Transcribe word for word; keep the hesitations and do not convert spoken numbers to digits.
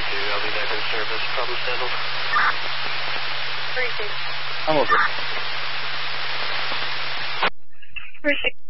two. I'll be back in service. Problem settled. three six. I'm over. three six.